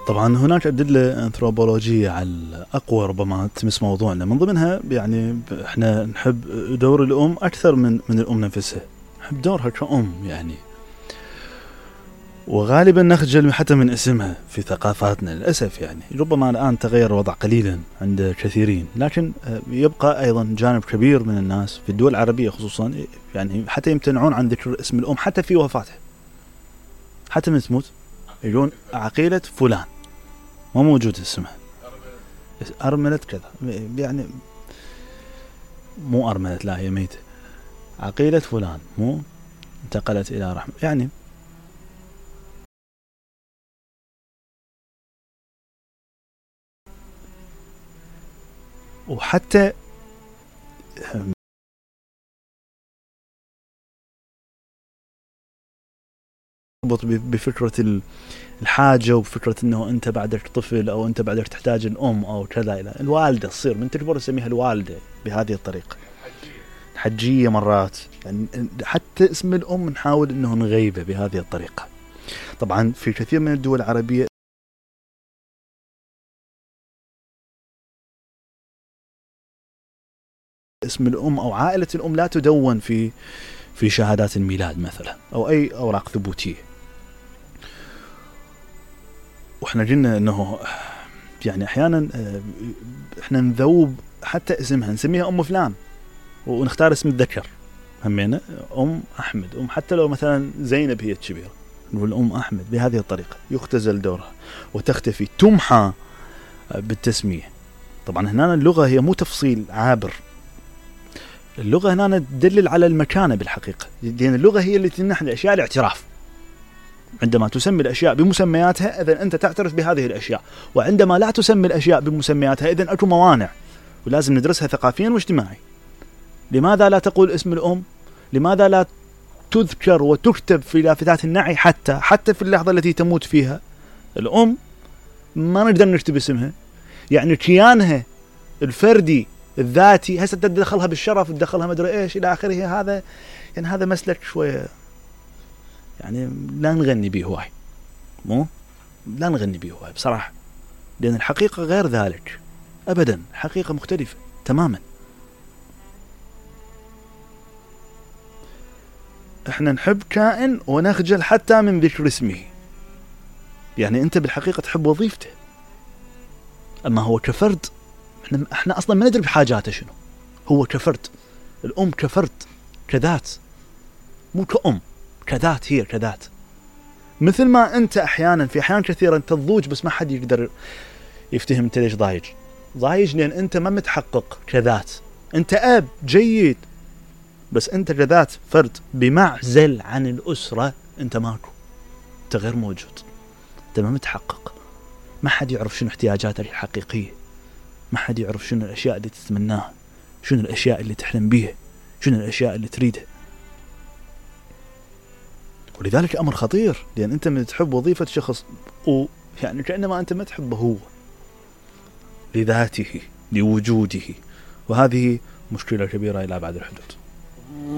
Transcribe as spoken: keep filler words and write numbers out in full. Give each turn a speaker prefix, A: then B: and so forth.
A: طبعا هناك أدلة أنثروبولوجية على أقوى ربما تمس موضوعنا، من ضمنها يعني إحنا نحب دور الأم أكثر من من الأم نفسها، نحب دورها كأم يعني، وغالبا نخجل حتى من اسمها في ثقافاتنا للأسف. يعني ربما الآن تغير الوضع قليلا عند كثيرين، لكن يبقى أيضا جانب كبير من الناس في الدول العربية خصوصا يعني حتى يمتنعون عن ذكر اسم الأم حتى في وفاتها، حتى من تموت يقولون عقيلة فلان، ما موجود اسمها، أرملة كذا، يعني مو أرملة، لا هي ميتة، عقيلة فلان مو انتقلت إلى رحمة يعني. وحتى يربط بفكرة الحاجة وبفكرة أنه أنت بعدك طفل أو أنت بعدك تحتاج الأم أو كذا، إلى الوالدة تصير من تكبر نسميها الوالدة بهذه الطريقة، الحجية مرات يعني، حتى اسم الأم نحاول أنه نغيبه بهذه الطريقة. طبعا في كثير من الدول العربية اسم الأم أو عائلة الأم لا تدون في في شهادات الميلاد مثلا أو أي أوراق ثبوتية. وإحنا قلنا أنه يعني أحيانا إحنا نذوب حتى اسمها، نسميها أم فلان ونختار اسم الذكر همينة، أم أحمد، أم حتى لو مثلا زينب هي الكبيرة نقول أم أحمد بهذه الطريقة، يختزل دورها وتختفي، تمحى بالتسمية. طبعا هنا اللغة هي مو تفصيل عابر، اللغة هنا تدلل على المكانة بالحقيقة، لأن اللغة هي اللي تمنح الأشياء الاعتراف. عندما تسمي الأشياء بمسمياتها إذن أنت تعترف بهذه الأشياء، وعندما لا تسمي الأشياء بمسمياتها إذن أكو موانع ولازم ندرسها ثقافيا واجتماعي. لماذا لا تقول اسم الأم؟ لماذا لا تذكر وتكتب في لافتات النعي حتى حتى في اللحظة التي تموت فيها الأم؟ ما نقدر نكتب اسمها، يعني كيانها الفردي الذاتي هسه تدخلها بالشرف، تدخلها مدري ايش الى اخره. هذا يعني هذا مسلك شويه يعني لا نغني به هواي، مو لا نغني به هواي بصراحه، لان الحقيقه غير ذلك ابدا، الحقيقه مختلفه تماما. احنا نحب كائن ونخجل حتى من ذكر اسمه، يعني انت بالحقيقه تحب وظيفته، اما هو كفرد احنا احنا اصلا ما ندري بحاجاته شنو، هو كفرد، الام كفرد كذات، مو كأم كذات، هي كذات. مثل ما انت احيانا في احيان كثيره انت تضوج بس ما حد يقدر يفتهم انت ليش ضايج، ضايج لان انت ما متحقق كذات، انت اب جيد بس انت كذات فرد بمعزل عن الاسره، انت ماكو، انت غير موجود، انت ما متحقق، ما حد يعرف شنو احتياجاتك الحقيقيه، ما حد يعرف شنو الاشياء اللي تتمناها، شنو الاشياء اللي تحلم بيها، شنو الاشياء اللي تريدها. ولذلك امر خطير، لان انت من تحب وظيفه شخص ويعني كانما انت ما تحبه هو لذاته لوجوده، وهذه مشكله كبيره الى بعد الحدود.